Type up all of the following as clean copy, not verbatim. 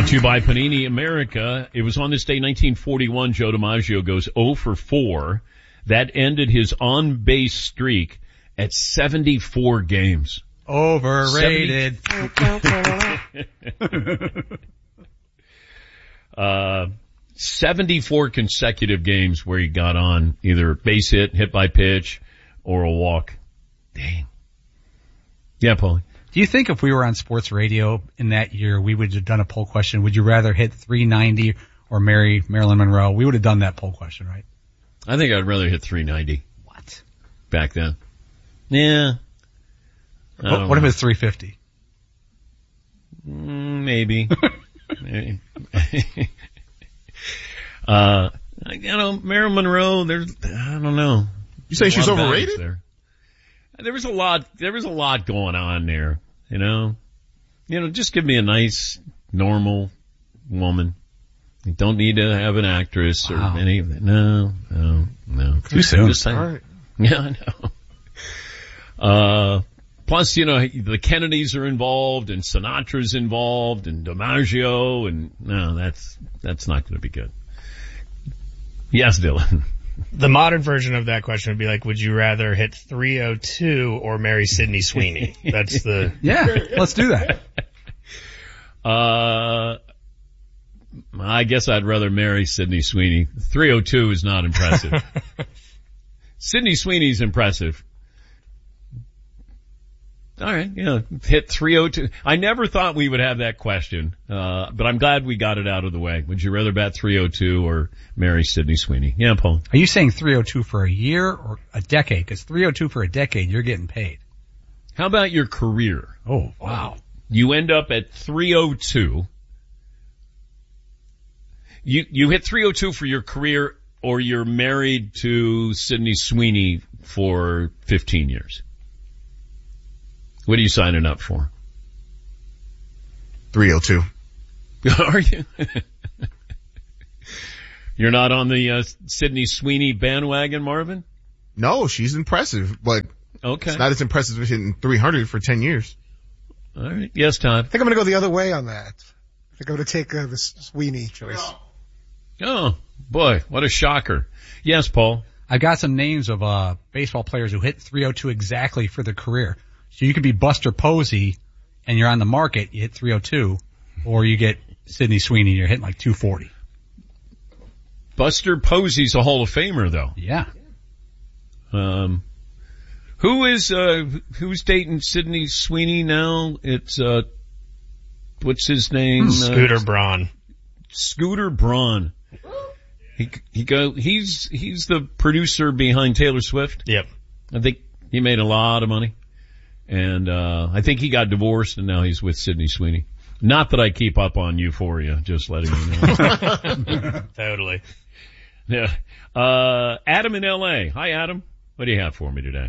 Brought to you by Panini America. It was on this day, 1941, Joe DiMaggio goes 0 for 4. That ended his on-base streak at 74 games. Overrated. 74 consecutive games where he got on either base hit by pitch, or a walk. Dang. Yeah, Paulie. Do you think if we were on sports radio in that year, we would have done a poll question? Would you rather hit 390 or marry Marilyn Monroe? We would have done that poll question, right? I think I'd rather hit 390. What? Back then. Yeah. What if it's 350? Maybe. Maybe. Marilyn Monroe, I don't know. You say she's overrated? There was a lot going on there, just give me a nice, normal woman. You don't need to have an actress or any of that. No. Too soon. Just saying. All right. Yeah, I know. Plus, the Kennedys are involved and Sinatra's involved and DiMaggio and no, that's not going to be good. Yes, Dylan. The modern version of that question would be like, would you rather hit 302 or marry Sydney Sweeney? That's the... Yeah, let's do that. I guess I'd rather marry Sydney Sweeney. 302 is not impressive. Sydney Sweeney's impressive. All right, hit 302. I never thought we would have that question, but I'm glad we got it out of the way. Would you rather bat 302 or marry Sydney Sweeney? Yeah, Paul. Are you saying 302 for a year or a decade? Because 302 for a decade, you're getting paid. How about your career? Oh, wow. You end up at 302. You hit 302 for your career, or you're married to Sydney Sweeney for 15 years. What are you signing up for? 302. Are you? You're not on the Sydney Sweeney bandwagon, Marvin? No, she's impressive, but it's not as impressive as hitting 300 for 10 years. All right. Yes, Todd. I think I'm going to go the other way on that. I think I'm going to take the Sweeney choice. Oh, boy, what a shocker. Yes, Paul. I've got some names of baseball players who hit 302 exactly for their career. So you could be Buster Posey, and you're on the market, you hit 302, or you get Sydney Sweeney, you're hitting like 240. Buster Posey's a Hall of Famer, though. Yeah. Who's dating Sydney Sweeney now? It's, what's his name? Scooter Braun. Scooter Braun. He's the producer behind Taylor Swift. Yep. I think he made a lot of money. And, I think he got divorced and now he's with Sydney Sweeney. Not that I keep up on Euphoria, just letting you know. Totally. Yeah. Adam in LA. Hi, Adam. What do you have for me today?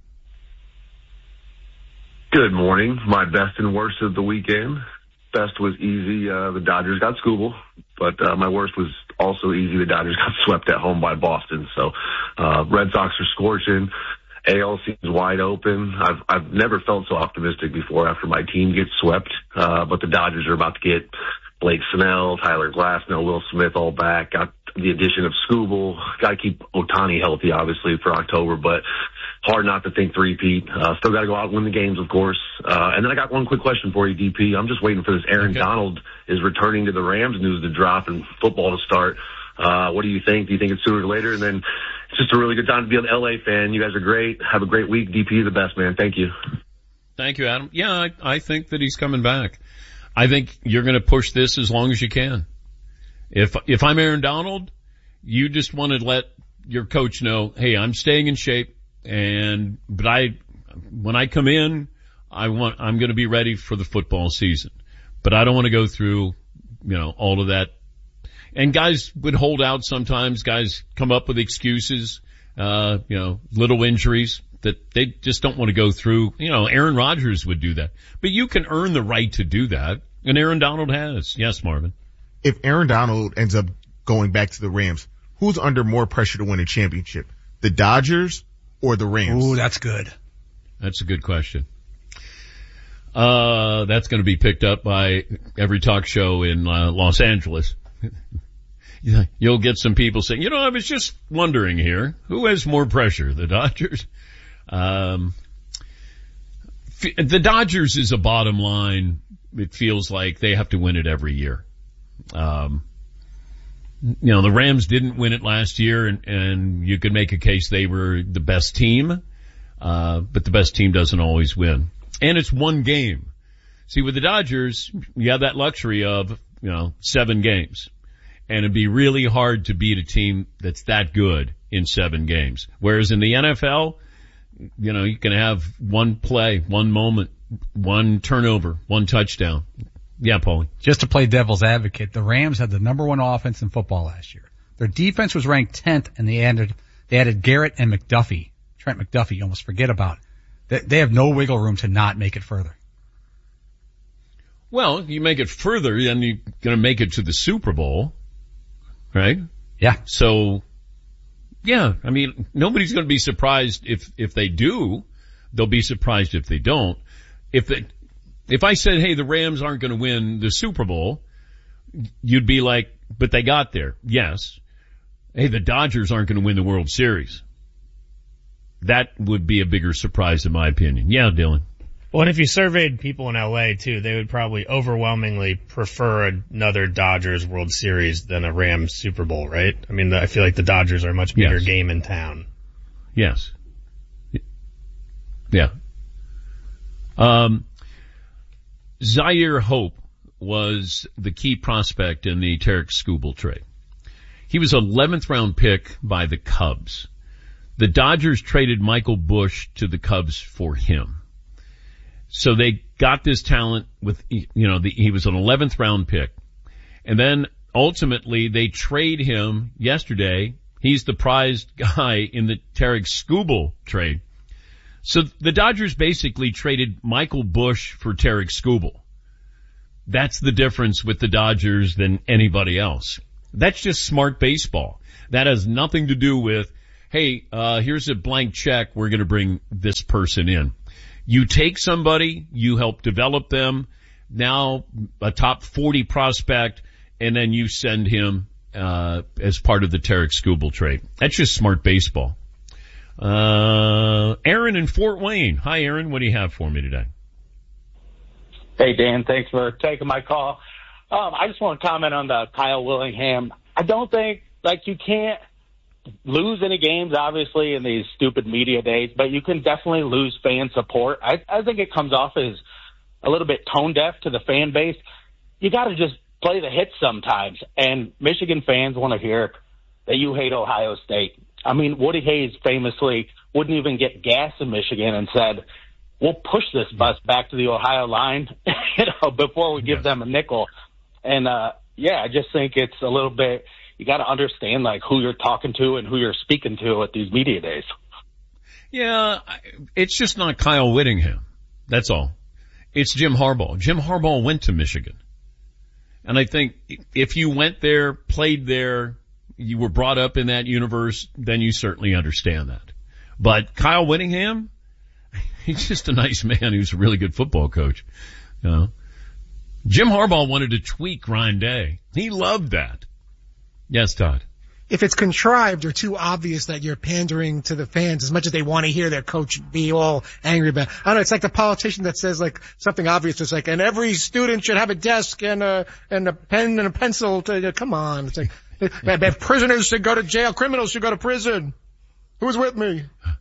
Good morning. My best and worst of the weekend. Best was easy. The Dodgers got schooled, but my worst was also easy. The Dodgers got swept at home by Boston. So Red Sox are scorching. AL seems wide open. I've never felt so optimistic before after my team gets swept. But the Dodgers are about to get Blake Snell, Tyler Glasnow, Will Smith all back. Got the addition of Skubal. Got to keep Ohtani healthy, obviously, for October, but hard not to think three-peat. Still got to go out and win the games, of course. And then I got one quick question for you, DP. I'm just waiting for this Aaron Donald is returning to the Rams news to drop and football to start. What do you think? Do you think it's sooner or later? And then it's just a really good time to be an LA fan. You guys are great. Have a great week. DP is the best, man. Thank you. Thank you, Adam. Yeah, I think that he's coming back. I think you're going to push this as long as you can. If I'm Aaron Donald, you just want to let your coach know, hey, I'm staying in shape, but when I come in, I'm going to be ready for the football season. But I don't want to go through, all of that. And guys would hold out sometimes. Guys come up with excuses, little injuries that they just don't want to go through. Aaron Rodgers would do that. But you can earn the right to do that. And Aaron Donald has. Yes, Marvin. If Aaron Donald ends up going back to the Rams, who's under more pressure to win a championship? The Dodgers or the Rams? Ooh, that's good. That's a good question. That's going to be picked up by every talk show in Los Angeles. You'll get some people saying, I was just wondering here, who has more pressure, the Dodgers? The Dodgers is a bottom line. It feels like they have to win it every year. The Rams didn't win it last year, and you could make a case they were the best team, but the best team doesn't always win. And it's one game. See, with the Dodgers, you have that luxury of, 7 games. And it'd be really hard to beat a team that's that good in 7 games. Whereas in the NFL, you can have one play, one moment, one turnover, one touchdown. Yeah, Paulie. Just to play devil's advocate, the Rams had the number 1 offense in football last year. Their defense was ranked 10th, and they added Garrett and McDuffie. Trent McDuffie, you almost forget about. They have no wiggle room to not make it further. Well, you make it further, then you're going to make it to the Super Bowl, right? Yeah. So, yeah, nobody's going to be surprised if they do. They'll be surprised if they don't. If I said, hey, the Rams aren't going to win the Super Bowl, you'd be like, but they got there. Yes. Hey, the Dodgers aren't going to win the World Series. That would be a bigger surprise in my opinion. Yeah, Dylan. Well, and if you surveyed people in LA too, they would probably overwhelmingly prefer another Dodgers World Series than a Rams Super Bowl, right? I feel like the Dodgers are a much bigger game in town. Yes. Yeah. Zaire Hope was the key prospect in the Tarek Skubal trade. He was 11th round pick by the Cubs. The Dodgers traded Michael Bush to the Cubs for him. So they got this talent with, he was an 11th round pick. And then ultimately they trade him yesterday. He's the prized guy in the Tarek Skubal trade. So the Dodgers basically traded Michael Bush for Tarek Skubal. That's the difference with the Dodgers than anybody else. That's just smart baseball. That has nothing to do with, hey, here's a blank check. We're going to bring this person in. You take somebody, you help develop them, now a top 40 prospect, and then you send him as part of the Tarek Skubal trade. That's just smart baseball. Aaron in Fort Wayne. Hi, Aaron. What do you have for me today? Hey, Dan. Thanks for taking my call. I just want to comment on the Kyle Willingham. I don't think, you can't lose any games, obviously, in these stupid media days, but you can definitely lose fan support. I think it comes off as a little bit tone deaf to the fan base. You got to just play the hits sometimes, and Michigan fans want to hear that you hate Ohio State. Woody Hayes famously wouldn't even get gas in Michigan and said, we'll push this bus back to the Ohio line, before we give them a nickel. And, I just think it's a little bit, you got to understand who you're talking to and who you're speaking to at these media days. Yeah, it's just not Kyle Whittingham. That's all. It's Jim Harbaugh. Jim Harbaugh went to Michigan. And I think if you went there, played there, you were brought up in that universe, then you certainly understand that. But Kyle Whittingham, he's just a nice man who's a really good football coach. Jim Harbaugh wanted to tweak Ryan Day. He loved that. Yes, Todd. If it's contrived or too obvious that you're pandering to the fans as much as they want to hear their coach be all angry about, I don't know, it's like the politician that says something obvious. It's and every student should have a desk and a pen and a pencil come on. It's like, prisoners should go to jail. Criminals should go to prison. Who's with me?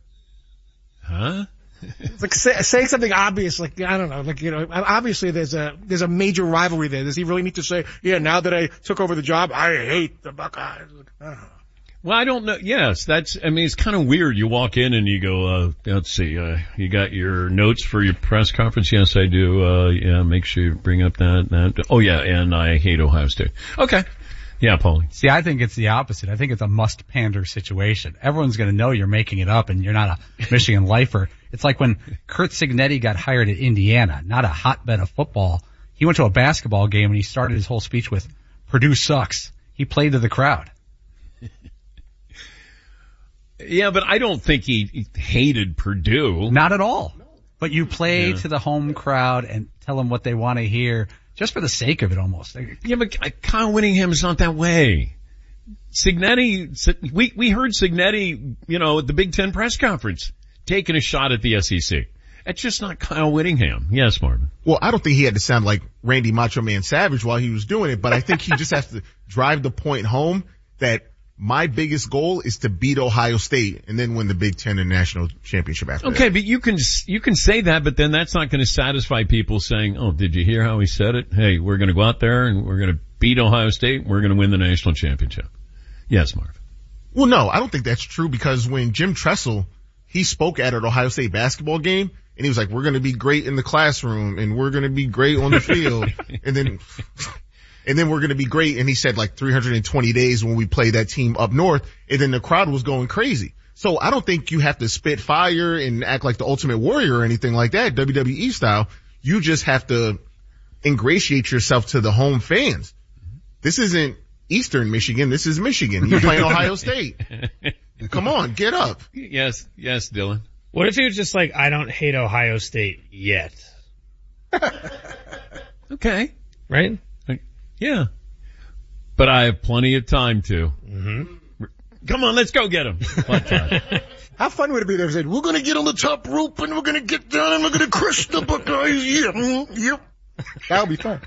Huh? It's like saying something obvious, I don't know, obviously there's a major rivalry there. Does he really need to say, now that I took over the job, I hate the Buckeyes? I don't know. Well, I don't know. Yes, it's kind of weird. You walk in and you go, let's see, you got your notes for your press conference? Yes, I do. Make sure you bring up that. Oh yeah, and I hate Ohio State. Okay. Yeah, Paulie. See, I think it's the opposite. I think it's a must pander situation. Everyone's going to know you're making it up and you're not a Michigan lifer. It's like when Curt Cignetti got hired at Indiana, not a hotbed of football. He went to a basketball game and he started his whole speech with, Purdue sucks. He played to the crowd. Yeah, but I don't think he hated Purdue. Not at all. but you play to the home crowd and tell them what they want to hear just for the sake of it almost. Yeah, but Kyle Whittingham's not that way. Cignetti, we heard Cignetti, at the Big Ten press conference, taking a shot at the SEC. It's just not Kyle Whittingham. Yes, Marvin. Well, I don't think he had to sound like Randy Macho Man Savage while he was doing it, but I think he just has to drive the point home that my biggest goal is to beat Ohio State and then win the Big Ten and national championship after that. Okay, but you can say that, but then that's not going to satisfy people saying, oh, did you hear how he said it? Hey, we're going to go out there and we're going to beat Ohio State and we're going to win the national championship. Yes, Marv. Well, no, I don't think that's true because when Jim Tressel, he spoke at an Ohio State basketball game and he was like, we're going to be great in the classroom and we're going to be great on the field. and then we're going to be great. And he said like 320 days when we play that team up north. And then the crowd was going crazy. So I don't think you have to spit fire and act like the Ultimate Warrior or anything like that, WWE style. You just have to ingratiate yourself to the home fans. This isn't Eastern Michigan. This is Michigan. You're playing Ohio State. Come on, get up. Yes, Dylan. What if he was just like, I don't hate Ohio State yet? Okay. Right? Yeah. But I have plenty of time to. Mm-hmm. Come on, let's go get him. How fun would it be if they said, we're going to get on the top rope and we're going to get down and we're going to crush the Buckeyes. Yep. That would be fun.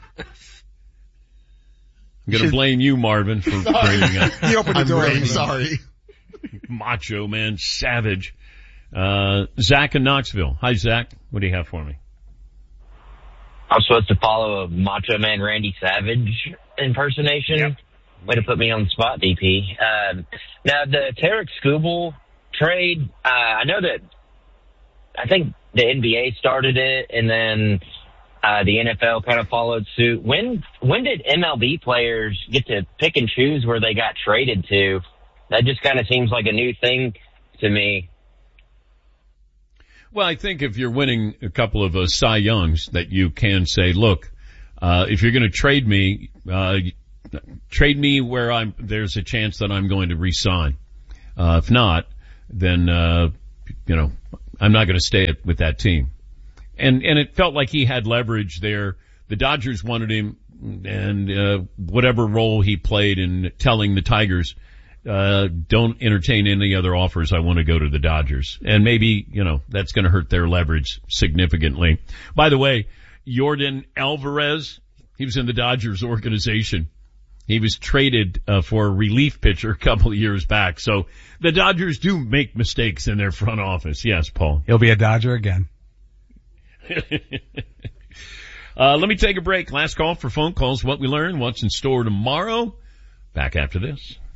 I'm going to blame you, Marvin, for bringing it. He opened the door. I'm sorry. Macho Man Savage. Zach in Knoxville. Hi, Zach. What do you have for me? I'm supposed to follow a Macho Man Randy Savage impersonation. Yep. Way to put me on the spot, DP. Now, the Tarek Skubal trade, I know that I think the NBA started it, and then the NFL kind of followed suit. When did MLB players get to pick and choose where they got traded to? That just kind of seems like a new thing to me. Well, I think if you're winning a couple of Cy Youngs that you can say, look, if you're going to trade me where there's a chance that I'm going to re-sign. If not, then, I'm not going to stay with that team. And it felt like he had leverage there. The Dodgers wanted him and, whatever role he played in telling the Tigers, don't entertain any other offers. I want to go to the Dodgers. And maybe, that's going to hurt their leverage significantly. By the way, Yordan Alvarez, he was in the Dodgers organization. He was traded for a relief pitcher a couple of years back. So the Dodgers do make mistakes in their front office. Yes, Paul. He'll be a Dodger again. Let me take a break. Last call for phone calls. What we learned, what's in store tomorrow. Back after this.